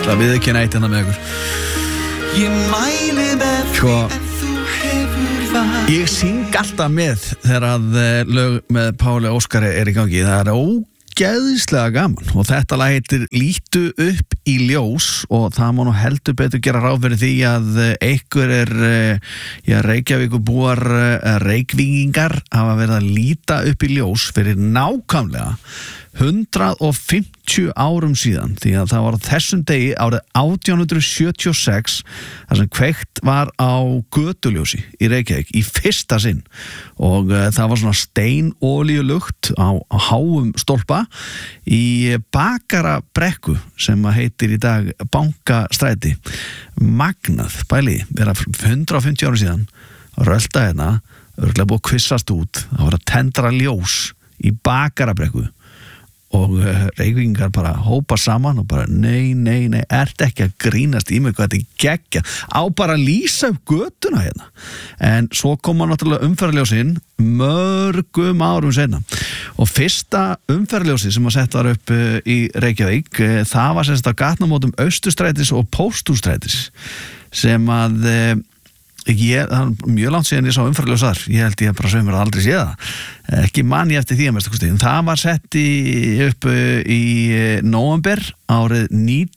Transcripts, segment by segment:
Það við ekki neitt hérna með ykkur. Sko, ég syng alltaf með þegar að lög með Páli Óskari í gangi. Það ógeðslega gaman og þetta lag heitir Lítu upp í ljós og það má nú heldur betur gera ráð fyrir því að einhver Reykjavíkurbúar Reykvíkingar hafa verið að líta upp í ljós fyrir nákvæmlega 150 árum síðan, því að það var á þessum degi árið 1876 þar sem kveikt var á götuljósi í Reykjavík í fyrsta sinn og það var svona steinolíulukt á háum stólpa í Bakarabrekku sem heitir í dag Bankastræti. Magnað, bæli, vera 150 árum síðan rölda hérna, örgulega búið að kvissast út, það var að tendra ljós í Bakarabrekku og Reykvíkingar bara hópa saman og bara nei, ert ekki að grínast í mig hvað þetta er geggja á bara að lýsa upp götuna hérna. En svo koma náttúrulega umferðarljósin mörgum árum seinna og fyrsta umferðarljósi sem að setja var upp í Reykjavík það var semst á gatnamótum Austurstrætis og Pósthússtrætis sem að það er mjög langt síðan ég sá umferðarljós þar, ég held ég bara sögum aldrei séð það, ekki man ég eftir því að mesta kosti, en það var sett upp í nóvember árið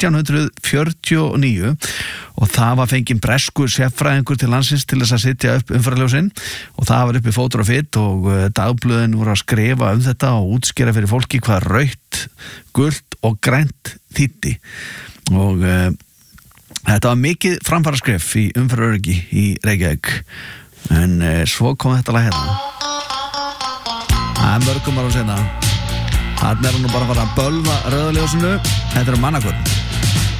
1949 og það var fenginn breskur sérfræðingur til landsins til þess að setja upp umferðarljósin og það var uppi fótur og fitt og dagblöðin voru að skrifa þetta og útskýra fyrir fólki hvað rautt, gult og grænt þýddi og þetta var mikið framfaraskref í umferðaröryggi í Reykjavík en svo kom þetta lag hérna það er mörgum árum seinna þarna er hann nú bara að fara að bölva rauðaljósinu þetta er Mannakvörn